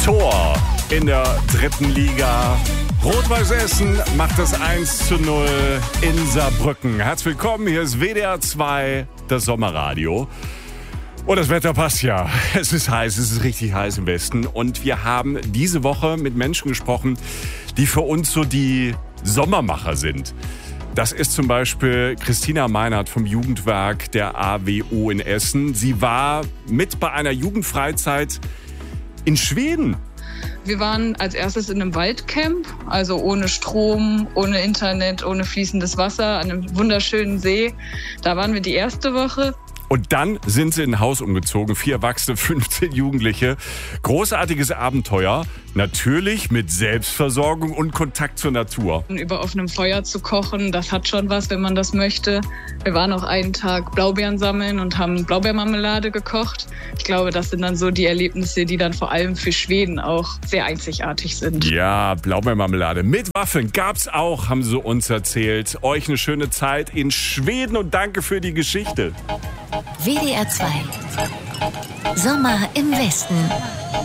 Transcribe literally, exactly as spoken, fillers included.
Tor in der dritten Liga. Rot-Weiß Essen macht das eins zu null in Saarbrücken. Herzlich willkommen, hier ist W D R zwei, das Sommerradio. Und das Wetter passt ja. Es ist heiß, es ist richtig heiß im Westen. Und wir haben diese Woche mit Menschen gesprochen, die für uns so die Sommermacher sind. Das ist zum Beispiel Christina Meinert vom Jugendwerk der A W O in Essen. Sie war mit bei einer Jugendfreizeit in Schweden. Wir waren als erstes in einem Waldcamp, also ohne Strom, ohne Internet, ohne fließendes Wasser, an einem wunderschönen See. Da waren wir die erste Woche. Und dann sind sie in ein Haus umgezogen, vier Erwachsene, fünfzehn Jugendliche. Großartiges Abenteuer, natürlich mit Selbstversorgung und Kontakt zur Natur. Über offenem Feuer zu kochen, das hat schon was, wenn man das möchte. Wir waren auch einen Tag Blaubeeren sammeln und haben Blaubeermarmelade gekocht. Ich glaube, das sind dann so die Erlebnisse, die dann vor allem für Schweden auch sehr einzigartig sind. Ja, Blaubeermarmelade mit Waffeln gab's auch, haben sie uns erzählt. Euch eine schöne Zeit in Schweden und danke für die Geschichte. W D R zwei Sommer im Westen.